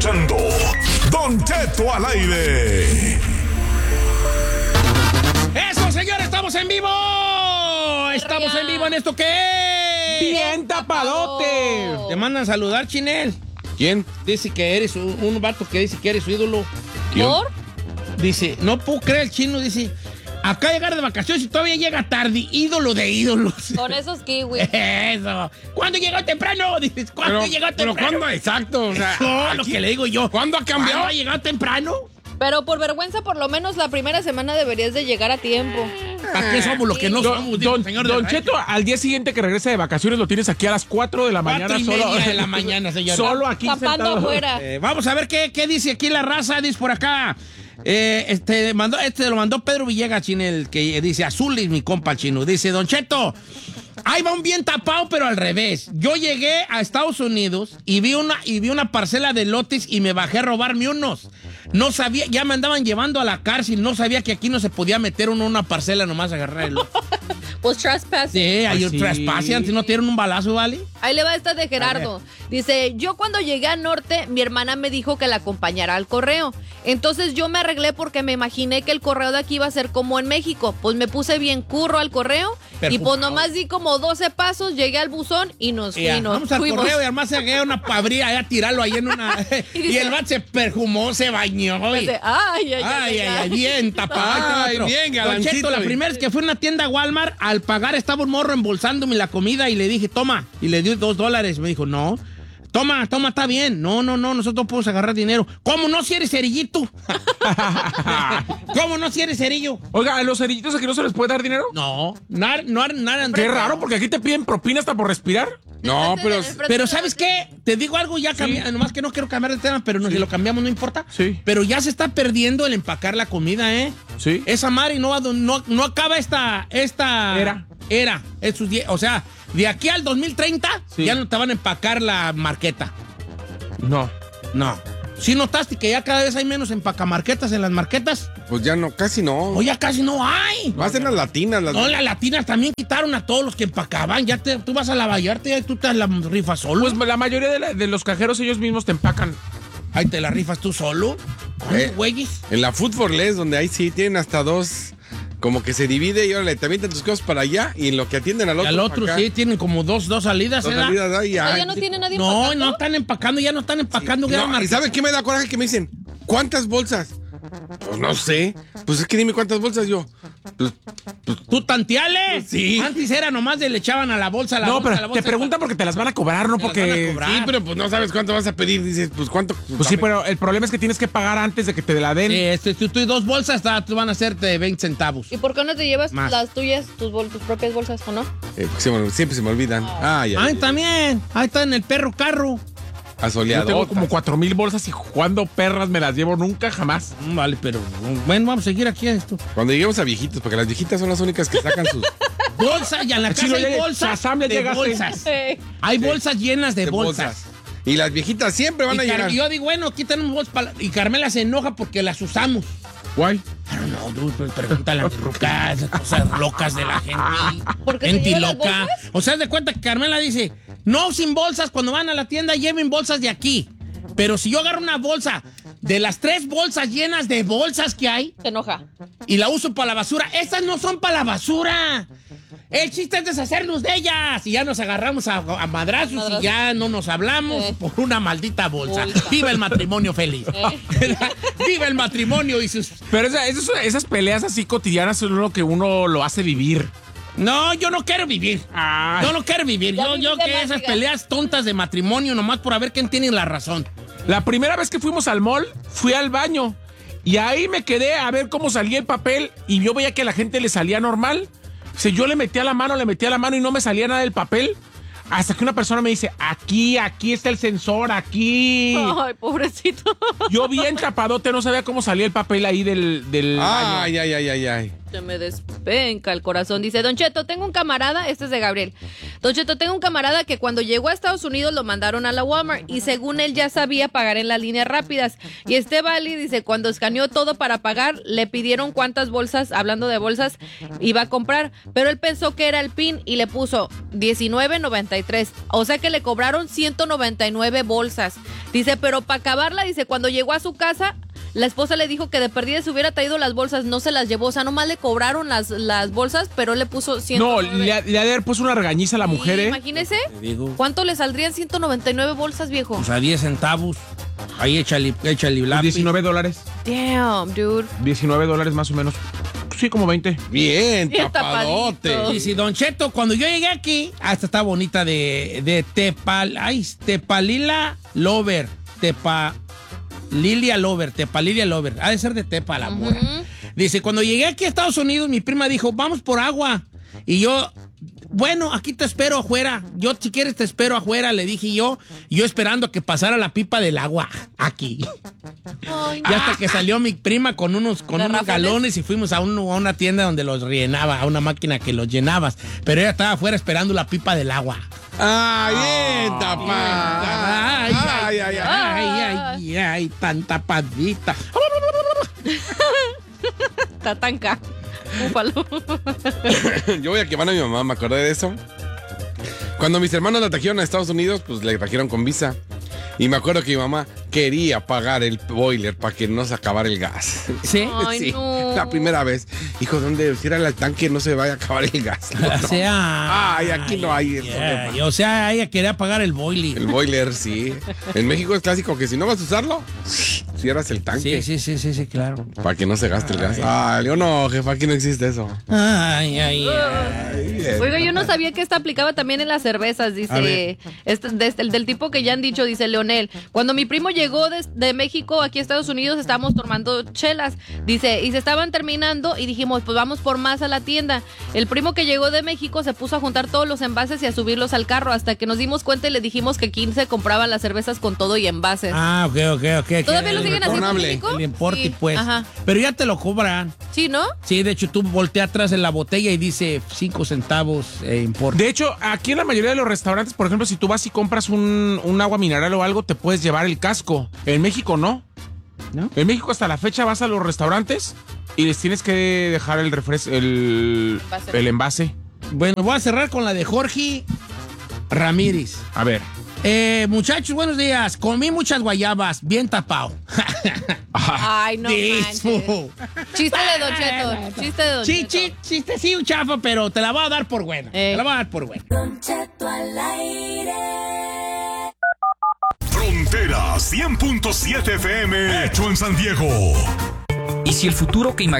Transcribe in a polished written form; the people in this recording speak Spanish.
escuchando Don Cheto al aire. ¡Eso, señores! ¡Estamos en vivo! ¡Estamos en vivo en esto que es! ¡Bien tapadote! Te mandan saludar, Chinel. ¿Quién? Dice que eres un vato que dice que eres su ídolo. ¿Por? Dice, no puedo creer, el chino dice, acá llegar de vacaciones y todavía llega tarde, ídolo de ídolos. Con esos kiwis. Eso. ¿Cuándo llegó temprano? Dices, ¿cuándo llegó temprano? ¿Pero cuándo exacto? O sea, no, lo que le digo yo. ¿Cuándo ha cambiado? ¿Cuándo ha llegado temprano? Pero por vergüenza, por lo menos la primera semana deberías de llegar a tiempo. ¿Para qué somos los que no somos? Don Cheto, al día siguiente que regrese de vacaciones lo tienes aquí a las 4 de la mañana. 4:30 de la mañana, señor. Solo aquí Tapando sentado. afuera. Vamos a ver qué dice aquí la raza. Dice por acá. Lo mandó Pedro Villegas, Chinel, que dice, azul es mi compa el chino. Dice, Don Cheto, ahí va un bien tapado, pero al revés. Yo llegué a Estados Unidos y vi una parcela de lotes y me bajé a robarme unos. No sabía, ya me andaban llevando a la cárcel, no sabía que aquí no se podía meter uno en una parcela nomás agarrar el lote. Pues trespassing. Sí, hay un sí. trespassing, antes no tienen un balazo, ¿vale? Ahí le va esta de Gerardo. Dice, yo cuando llegué al norte, mi hermana me dijo que la acompañara al correo. Entonces yo me arreglé porque me imaginé que el correo de aquí iba a ser como en México. Pues me puse bien curro al correo y pues nomás di como 12 pasos, llegué al buzón y nos Vamos al fuimos. correo y además se agarra una pabría allá a tirarlo ahí en una... y el bat se perfumó, se bañó. Dice, ay, Bien tapado. Ay, bien, Don galancito. Cheto, la primera vez que fui a una tienda Walmart, al pagar estaba un morro embolsándome la comida y le dije, toma, y le dio $2. Me dijo, no. Toma, está bien. No, nosotros podemos agarrar dinero. ¿Cómo no si eres cerillito? ¿Cómo no si eres cerillo? Oiga, ¿a los cerillitos aquí no se les puede dar dinero? No, nada. Qué raro, porque aquí te piden propina hasta por respirar. No, Pero ¿sabes qué? Te digo algo, ya cambié, nomás que no quiero cambiar de tema, pero si lo cambiamos no importa. Sí. Pero ya se está perdiendo el empacar la comida, ¿eh? Sí. Esa madre no acaba esta era. O sea, de aquí al 2030 Sí. ya no te van a empacar la marqueta. No. No. ¿Sí notaste que ya cada vez hay menos empacamarquetas en las marquetas? Pues ya no, casi no. O ya casi no hay. Más en las latinas. No, las latinas también quitaron a todos los que empacaban. Ya tú vas a la Vallarta y tú te la rifas solo. Pues la mayoría de los cajeros ellos mismos te empacan. Ahí te la rifas tú solo. Güeyes. En la Food for Less, donde ahí sí tienen hasta dos, como que se divide y órale, te avientan tus cosas para allá y en lo que atienden al Y otro. al otro acá, sí, tienen como dos salidas, dos ¿verdad? salidas ahí, Pero ay. ya no tiene nadie No, empacando. no están empacando, ya no están empacando. No, gran ¿y marca. saben qué me da coraje? Que me dicen, ¿cuántas bolsas? Pues no sé. Pues es que dime cuántas bolsas yo. Pues, ¿Tú tanteales? Sí. Antes era nomás le echaban a la bolsa, No, pero te preguntan porque te las van a cobrar, no Te las porque... van a cobrar. sí, pero pues no sabes cuánto vas a pedir. Dices, pues cuánto. Pues sí, pero el problema es que tienes que pagar antes de que te la den. Tú y dos bolsas tú van a hacerte de 20 centavos. ¿Y por qué no te llevas Más. las tuyas, tus propias bolsas, o no? Siempre se me olvidan. Ay, Ay, también. Ahí está en el perro carro. Asoleado. Yo tengo como 4,000 bolsas y cuando perras me las llevo nunca, jamás. Vale, pero bueno, vamos a seguir aquí a esto. Cuando lleguemos a viejitos, porque las viejitas son las únicas que sacan sus Bolsas, y en la casa Chino, hay ya- bolsas Shazam, ya de llegaste. bolsas. Hay bolsas llenas de bolsas. Y las viejitas siempre van a llegar. Y yo digo, bueno, aquí tenemos bolsas y Carmela se enoja porque las usamos. Guay. Pero no, dude, pregúntale a las rucas, esas cosas locas de la gente. ¿Por qué se Gente llevan las loca. bolsas? O sea, haz de cuenta que Carmela dice, no sin bolsas, cuando van a la tienda lleven bolsas de aquí. Pero si yo agarro una bolsa, de las 3 bolsas llenas de bolsas que hay, Se enoja. y la uso para la basura, esas no son para la basura. El chiste es deshacernos de ellas. Y ya nos agarramos a madrazos y ya no nos hablamos por una maldita bolsa. Viva el matrimonio feliz. Viva el matrimonio y sus... Pero esas peleas así cotidianas son lo que uno lo hace vivir. No, yo no quiero vivir. Ay. Yo no quiero vivir. Ya Yo viviste que más, esas diga. peleas tontas de matrimonio nomás por a ver quién tiene la razón. La primera vez que fuimos al mall, fui al baño. Y ahí me quedé a ver cómo salía el papel. Y yo veía que a la gente le salía normal. O sea, yo le metía la mano y no me salía nada del papel. Hasta que una persona me dice, aquí está el sensor, aquí. Ay, pobrecito. Yo bien tapadote, no sabía cómo salía el papel ahí del baño. Ay. Se me despenca el corazón. Dice, Don Cheto, tengo un camarada, este es de Gabriel. Don Cheto, tengo un camarada que cuando llegó a Estados Unidos lo mandaron a la Walmart y según él ya sabía pagar en las líneas rápidas. Y este Vali dice, cuando escaneó todo para pagar, le pidieron cuántas bolsas, hablando de bolsas, iba a comprar. Pero él pensó que era el PIN y le puso $19.93. O sea que le cobraron 199 bolsas. Dice, pero para acabarla, dice, cuando llegó a su casa, la esposa le dijo que de perdida se hubiera traído las bolsas, no se las llevó, o sea, nomás le cobraron las bolsas, pero le puso 199. No, le ha de haber puesto una regañiza a la mujer, ¿eh? Imagínese, Te digo. ¿cuánto le saldrían 199 bolsas, viejo? O sea, 10 centavos. Ahí échale lápiz. $19. Damn, dude. $19 más o menos. Sí, como 20. Bien, Bien tapadote. tapadito. Y si Don Cheto, cuando yo llegué aquí, esta está bonita de Tepalila Lover. Tepalilia Lover. Ha de ser de Tepa la morra. Dice, cuando llegué aquí a Estados Unidos, mi prima dijo, vamos por agua. Y yo, bueno, aquí te espero afuera. Yo, si quieres, te espero afuera, le dije yo esperando a que pasara la pipa del agua aquí. Ay, Y hasta que salió mi prima con unos ¿Garrafones? galones y fuimos a una tienda donde los rellenaba, a una máquina que los llenabas. Pero ella estaba afuera esperando la pipa del agua. Bien tapada. Ay, tan tapadita. tatanca. Búfalo. Yo voy a quemar a mi mamá, me acordé de eso. Cuando mis hermanos la trajeron a Estados Unidos, pues le trajeron con visa. Y me acuerdo que mi mamá quería pagar el boiler para que no se acabara el gas. ¿Sí? Ay, Sí, no. la primera vez. Hijo, ¿dónde? Tírale al tanque, no se vaya a acabar el gas. No, O no. sea... Ay, aquí no hay eso. ay, o sea, ella quería pagar el boiler. El boiler, sí. En México es clásico que si no vas a usarlo, cierras el tanque. Sí, claro. Para que no se gaste el gas. Ay, yo no, jefa, aquí no existe eso. Ay. Oiga, yo no sabía que esta aplicaba también en las cervezas, A dice, ver. del tipo que ya han dicho, dice Leonel. Cuando mi primo llegó de México aquí a Estados Unidos, estábamos tomando chelas, dice, y se estaban terminando y dijimos, pues vamos por más a la tienda. El primo que llegó de México se puso a juntar todos los envases y a subirlos al carro, hasta que nos dimos cuenta y le dijimos que 15 compraban las cervezas con todo y envases. Ah, ok. ¿Todavía lo siguen haciendo en retornable. México? El importe, Sí. pues. Ajá. Pero ya te lo cobran. Sí, ¿no? Sí, de hecho, tú volteas atrás en la botella y dice 5 centavos importe. De hecho, aquí en la mayoría de los restaurantes, por ejemplo, si tú vas y compras un agua mineral o algo, te puedes llevar el casco. En México no. ¿No? En México hasta la fecha vas a los restaurantes y les tienes que dejar el envase. Bueno, voy a cerrar con la de Jorge Ramírez. A ver. Muchachos, buenos días. Comí muchas guayabas, bien tapado. Ay, no manches. Dijo. Chiste de Don Cheto. Chiste de Don Sí, Cheto. chiste, sí, un chafa, pero te la voy a dar por buena. Te la voy a dar por buena. Don Cheto al aire. Frontera 100.7 FM, hecho en San Diego. ¿Y si el futuro que imaginas